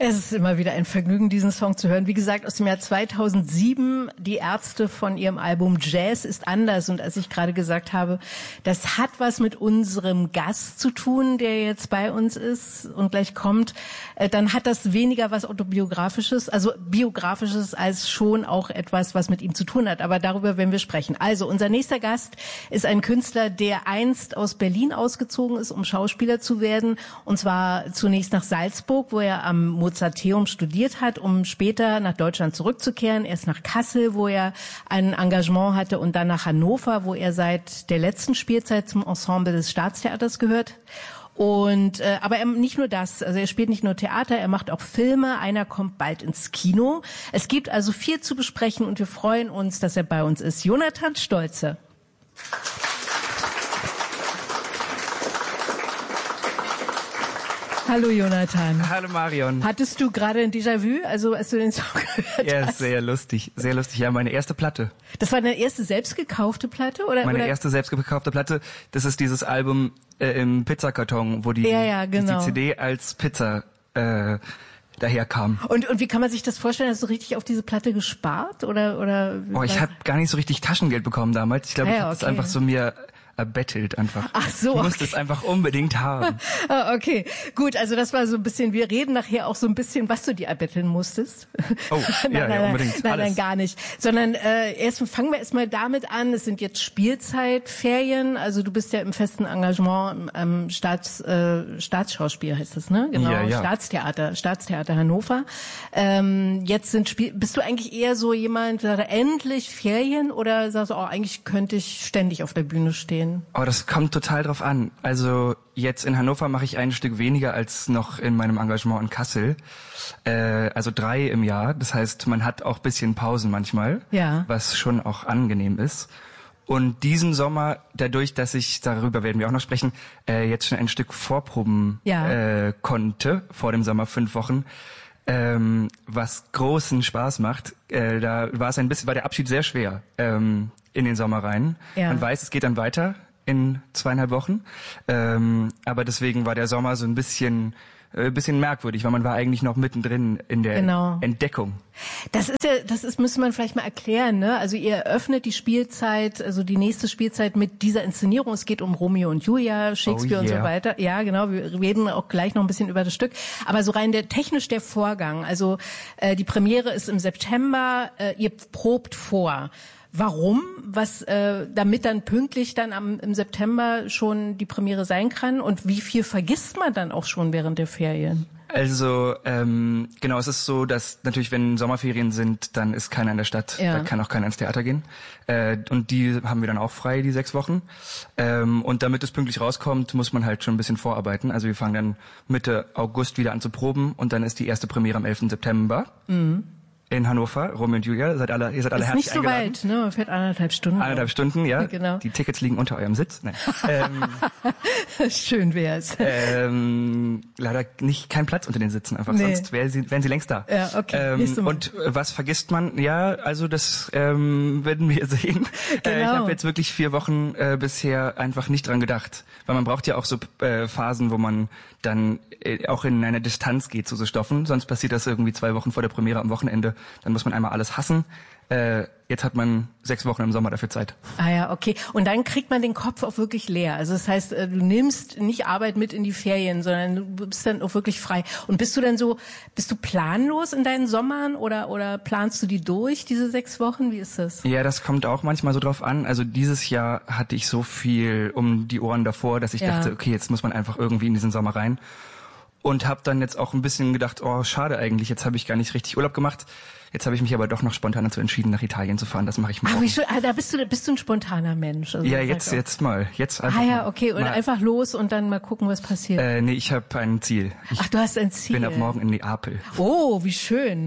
Es ist immer wieder ein Vergnügen, diesen Song zu hören. Wie gesagt, aus dem Jahr 2007, die Ärzte von ihrem Album Jazz ist anders. Und als ich gerade gesagt habe, das hat was mit unserem Gast zu tun, der jetzt bei uns ist und gleich kommt, dann hat das weniger was Autobiografisches, also Biografisches, als schon auch etwas, was mit ihm zu tun hat. Aber darüber werden wir sprechen. Also, unser nächster Gast ist ein Künstler, der einst aus Berlin ausgezogen ist, um Schauspieler zu werden. Und zwar zunächst nach Salzburg, wo er am Mozarteum studiert hat, um später nach Deutschland zurückzukehren. Erst nach Kassel, wo er ein Engagement hatte, und dann nach Hannover, wo er seit der letzten Spielzeit zum Ensemble des Staatstheaters gehört. Und aber er nicht nur das, also er spielt nicht nur Theater, er macht auch Filme. Einer kommt bald ins Kino. Es gibt also viel zu besprechen und wir freuen uns, dass er bei uns ist. Jonathan Stolze. Hallo Jonathan. Hallo Marion. Hattest du gerade ein Déjà-vu, also als du den Song gehört ja, hast? Ja, sehr lustig, sehr lustig. Ja, meine erste Platte. Das war deine erste selbst gekaufte Platte? Meine erste selbst gekaufte Platte, das ist dieses Album im Pizzakarton, wo die CD als Pizza daherkam. Und wie kann man sich das vorstellen? Hast du richtig auf diese Platte gespart? Oder? Ich habe gar nicht so richtig Taschengeld bekommen damals. Ich glaube, ich habe es einfach so mir erbettelt einfach. Ach so. Ich musste es einfach unbedingt haben. Okay, gut, also das war so ein bisschen, wir reden nachher auch so ein bisschen, was du dir erbetteln musstest. Oh, nein, unbedingt. Nein, gar nicht. Sondern fangen wir erstmal damit an, es sind jetzt Spielzeitferien, also du bist ja im festen Engagement am Staatsschauspiel heißt das, ne? Genau, ja. Staatstheater Hannover. Bist du eigentlich eher so jemand, der endlich Ferien, oder sagst du, eigentlich könnte ich ständig auf der Bühne stehen? Oh, das kommt total drauf an. Also jetzt in Hannover mache ich ein Stück weniger als noch in meinem Engagement in Kassel. Also 3 im Jahr. Das heißt, man hat auch ein bisschen Pausen manchmal, was schon auch angenehm ist. Und diesen Sommer, dadurch, dass ich, darüber werden wir auch noch sprechen, jetzt schon ein Stück vorproben konnte, vor dem Sommer 5 Wochen, was großen Spaß macht. Da war der Abschied sehr schwer. In den Sommer rein. Ja. Man weiß, es geht dann weiter in 2,5 Wochen. Aber deswegen war der Sommer so ein bisschen merkwürdig, weil man war eigentlich noch mittendrin in der Entdeckung. Das müsste man vielleicht mal erklären, ne? Also ihr eröffnet die Spielzeit, also die nächste Spielzeit mit dieser Inszenierung. Es geht um Romeo und Julia, Shakespeare und so weiter. Ja, genau. Wir reden auch gleich noch ein bisschen über das Stück. Aber so rein technisch der Vorgang. Also die Premiere ist im September. Ihr probt vor. Warum? Damit dann pünktlich dann im September schon die Premiere sein kann? Und wie viel vergisst man dann auch schon während der Ferien? Also genau, es ist so, dass natürlich, wenn Sommerferien sind, dann ist keiner in der Stadt, da kann auch keiner ins Theater gehen. Und die haben wir dann auch frei, die 6 Wochen. Und damit es pünktlich rauskommt, muss man halt schon ein bisschen vorarbeiten. Also wir fangen dann Mitte August wieder an zu proben und dann ist die erste Premiere am 11. September. Mhm. In Hannover, Romeo und Julia, ihr seid alle herzlich eingeladen. Ist nicht so weit, ne? Man fährt 1,5 Stunden. 1,5 Stunden, ja. Genau. Die Tickets liegen unter eurem Sitz. Nein. Schön wär's. Leider kein Platz unter den Sitzen, einfach sonst wären sie längst da. Ja, okay. Und was vergisst man? Ja, also das werden wir sehen. Genau. Ich habe jetzt wirklich 4 Wochen bisher einfach nicht dran gedacht, weil man braucht ja auch so Phasen, wo man dann auch in eine Distanz geht zu so Stoffen, sonst passiert das irgendwie 2 Wochen vor der Premiere am Wochenende. Dann muss man einmal alles hassen. Jetzt hat man 6 Wochen im Sommer dafür Zeit. Ah ja, okay. Und dann kriegt man den Kopf auch wirklich leer. Also das heißt, du nimmst nicht Arbeit mit in die Ferien, sondern du bist dann auch wirklich frei. Und bist du planlos in deinen Sommern oder planst du die durch, diese 6 Wochen? Wie ist das? Ja, das kommt auch manchmal so drauf an. Also dieses Jahr hatte ich so viel um die Ohren davor, dass ich dachte, okay, jetzt muss man einfach irgendwie in diesen Sommer rein. Und habe dann jetzt auch ein bisschen gedacht, oh, schade eigentlich, jetzt habe ich gar nicht richtig Urlaub gemacht. Jetzt habe ich mich aber doch noch spontan dazu entschieden, nach Italien zu fahren. Das mache ich morgen. Ach, wie schön. Da bist du ein spontaner Mensch. Also ja, jetzt mal. Jetzt einfach. Ah ja, okay. Und einfach los und dann mal gucken, was passiert. Nee, ich habe ein Ziel. Ach, du hast ein Ziel. Ich bin ab morgen in Neapel. Oh, wie schön.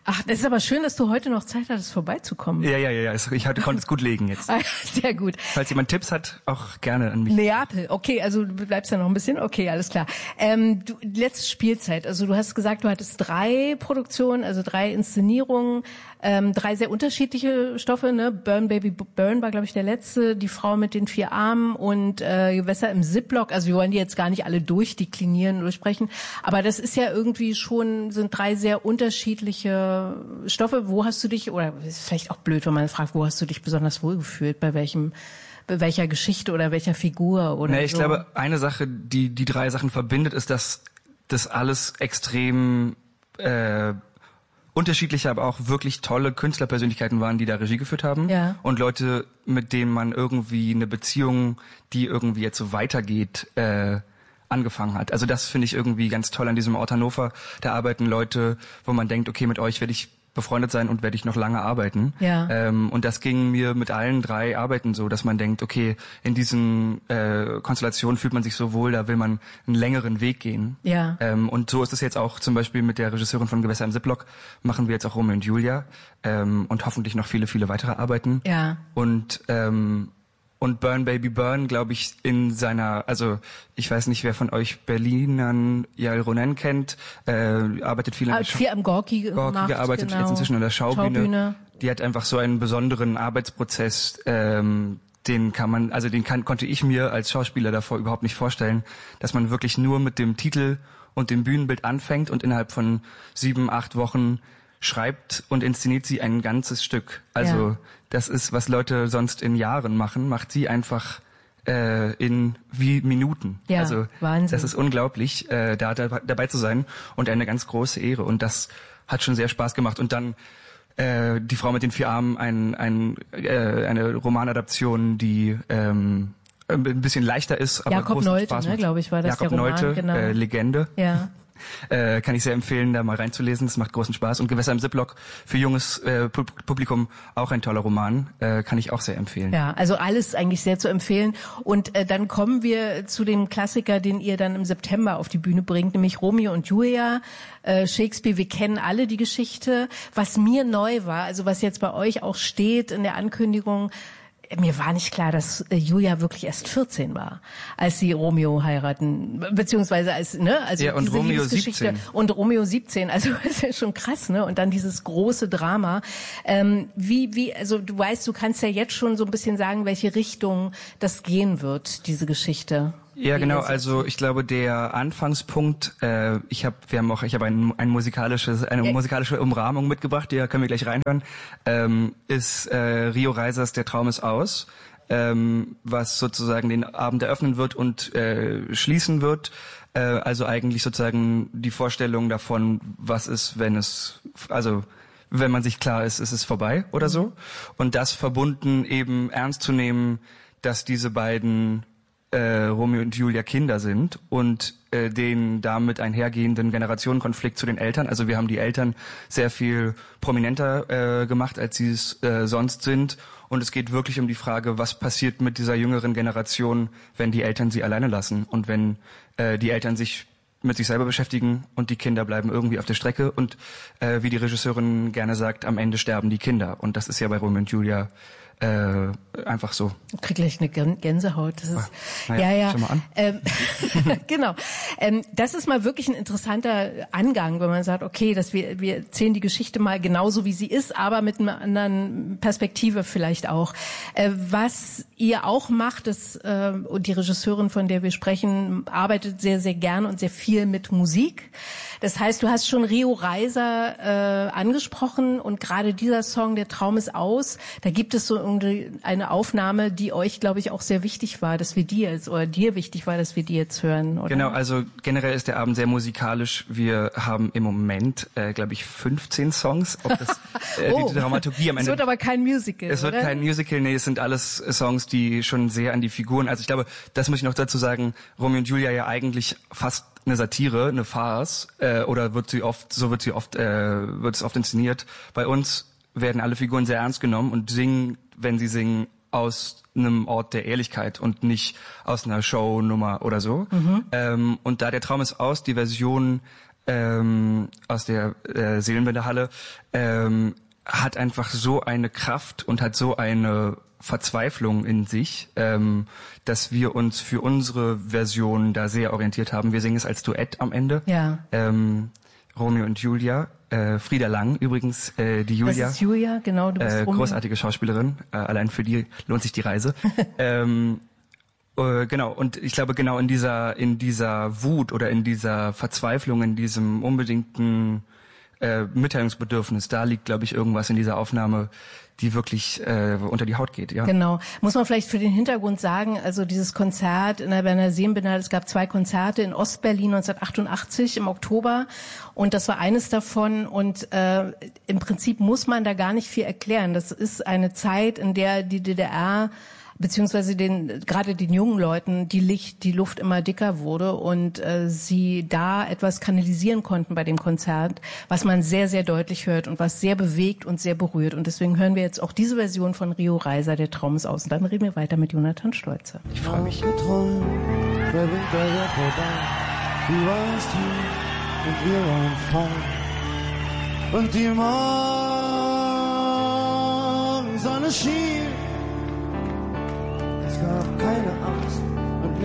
Ach, das ist aber schön, dass du heute noch Zeit hattest, vorbeizukommen. Ja. Ich konnte es gut legen jetzt. Sehr gut. Falls jemand Tipps hat, auch gerne an mich. Neapel, okay, also du bleibst ja noch ein bisschen. Okay, alles klar. Letzte Spielzeit, also du hast gesagt, du hattest 3 Produktionen, also 3 Inszenierungen, 3 sehr unterschiedliche Stoffe, ne? Burn Baby Burn war, glaube ich, der letzte, Die Frau mit den 4 Armen und Gewässer im Ziplock. Also wir wollen die jetzt gar nicht alle durchdeklinieren, durchsprechen, aber das ist ja irgendwie schon, sind 3 sehr unterschiedliche Stoffe. Wo hast du dich, oder ist vielleicht auch blöd, wenn man fragt, wo hast du dich besonders wohlgefühlt, bei welcher Geschichte oder welcher Figur oder ich glaube, eine Sache, die 3 Sachen verbindet, ist, dass das alles extrem unterschiedliche, aber auch wirklich tolle Künstlerpersönlichkeiten waren, die da Regie geführt haben. Ja. Und Leute, mit denen man irgendwie eine Beziehung, die irgendwie jetzt so weitergeht, angefangen hat. Also das finde ich irgendwie ganz toll an diesem Ort Hannover. Da arbeiten Leute, wo man denkt, okay, mit euch werde ich befreundet sein und werde ich noch lange arbeiten. Ja. Und das ging mir mit allen 3 Arbeiten so, dass man denkt, okay, in diesen Konstellationen fühlt man sich so wohl, da will man einen längeren Weg gehen. Ja. Und so ist es jetzt auch zum Beispiel mit der Regisseurin von Gewässer im Ziplock, machen wir jetzt auch Romeo und Julia und hoffentlich noch viele, viele weitere Arbeiten. Ja. Und Burn Baby Burn, glaube ich, in seiner, also ich weiß nicht, wer von euch Berlinern Yael Ronen kennt, arbeitet viel am Gorki gearbeitet, genau. jetzt inzwischen an der Schaubühne. Die hat einfach so einen besonderen Arbeitsprozess, konnte ich mir als Schauspieler davor überhaupt nicht vorstellen, dass man wirklich nur mit dem Titel und dem Bühnenbild anfängt und innerhalb von 7, 8 Wochen schreibt und inszeniert sie ein ganzes Stück. Also das ist, was Leute sonst in Jahren machen, macht sie einfach in wie Minuten. Ja, also Wahnsinn. Das ist unglaublich, da dabei zu sein und eine ganz große Ehre. Und das hat schon sehr Spaß gemacht. Und dann Die Frau mit den 4 Armen, eine Romanadaption, die ein bisschen leichter ist, aber Jakob großen Nolte, Spaß macht. glaube ich, war das Jakob der Roman, Nolte, genau. Legende. Ja. Kann ich sehr empfehlen, da mal reinzulesen. Das macht großen Spaß. Und Gewässer im Ziplock für junges Publikum auch ein toller Roman. Kann ich auch sehr empfehlen. Ja, also alles eigentlich sehr zu empfehlen. Und dann kommen wir zu dem Klassiker, den ihr dann im September auf die Bühne bringt, nämlich Romeo und Julia. Shakespeare, wir kennen alle die Geschichte. Was mir neu war, also was jetzt bei euch auch steht in der Ankündigung, mir war nicht klar, dass Julia wirklich erst 14 war, als sie Romeo heiraten, beziehungsweise als ja, und diese Romeo Liebesgeschichte 17. und Romeo 17, also das ist ja schon krass, ne? Und dann dieses große Drama. Also du weißt, du kannst ja jetzt schon so ein bisschen sagen, welche Richtung das gehen wird, diese Geschichte. Ja, genau. Also ich glaube, der Anfangspunkt, ich habe eine musikalische Umrahmung mitgebracht, die können wir gleich reinhören, ist Rio Reisers Der Traum ist aus, was sozusagen den Abend eröffnen wird und schließen wird. Also eigentlich sozusagen die Vorstellung davon, was ist, wenn man sich klar ist, ist es vorbei oder so. Und das verbunden eben ernst zu nehmen, dass diese beiden Romeo und Julia Kinder sind und den damit einhergehenden Generationenkonflikt zu den Eltern. Also wir haben die Eltern sehr viel prominenter gemacht, als sie es sonst sind. Und es geht wirklich um die Frage, was passiert mit dieser jüngeren Generation, wenn die Eltern sie alleine lassen und wenn die Eltern sich mit sich selber beschäftigen und die Kinder bleiben irgendwie auf der Strecke. Und wie die Regisseurin gerne sagt, am Ende sterben die Kinder. Und das ist ja bei Romeo und Julia einfach so. Ich krieg gleich eine Gänsehaut. Das ist, ja. Schau mal an. Genau. Das ist mal wirklich ein interessanter Angang, wenn man sagt, okay, wir erzählen die Geschichte mal genauso, wie sie ist, aber mit einer anderen Perspektive vielleicht auch. Was ihr auch macht, und die Regisseurin, von der wir sprechen, arbeitet sehr, sehr gern und sehr viel mit Musik. Das heißt, du hast schon Rio Reiser angesprochen und gerade dieser Song, Der Traum ist aus, da gibt es so eine Aufnahme, die euch, glaube ich, auch sehr wichtig war, dass wir die jetzt, oder dir wichtig war, dass wir die jetzt hören, oder? Genau, also generell ist der Abend sehr musikalisch. Wir haben im Moment, glaube ich, 15 Songs. Ob das die Dramaturgie am Ende. Es wird aber kein Musical, Es wird kein Musical, nee, es sind alles Songs, die schon sehr an die Figuren, also ich glaube, das muss ich noch dazu sagen, Romeo und Julia ja eigentlich fast eine Satire, eine Farce, oder wird es oft inszeniert. Bei uns werden alle Figuren sehr ernst genommen und singen, wenn sie singen, aus einem Ort der Ehrlichkeit und nicht aus einer Shownummer oder so. Und da Der Traum ist aus, die Version aus der Seelenbänderhalle, hat einfach so eine Kraft und hat so eine Verzweiflung in sich, dass wir uns für unsere Version da sehr orientiert haben. Wir singen es als Duett am Ende. Ja. Romeo und Julia. Frieda Lang übrigens, die Julia. Das ist Julia, genau. Du bist Romeo. Großartige Schauspielerin. Allein für die lohnt sich die Reise. Genau, und ich glaube genau in dieser Wut oder in dieser Verzweiflung, in diesem unbedingten Mitteilungsbedürfnis, da liegt, glaube ich, irgendwas in dieser Aufnahme, die wirklich unter die Haut geht. Ja. Genau. Muss man vielleicht für den Hintergrund sagen, also dieses Konzert in der Berner Seelenbänderhalle, es gab 2 Konzerte in Ostberlin 1988 im Oktober und das war eines davon und im Prinzip muss man da gar nicht viel erklären. Das ist eine Zeit, in der die DDR beziehungsweise gerade den jungen Leuten die Luft immer dicker wurde und sie da etwas kanalisieren konnten bei dem Konzert, was man sehr, sehr deutlich hört und was sehr bewegt und sehr berührt. Und deswegen hören wir jetzt auch diese Version von Rio Reiser, Der Traum ist aus. Und dann reden wir weiter mit Jonathan Stolze. Ich freue mich. Du warst hier und wir waren fein. Und die Morgensonne schien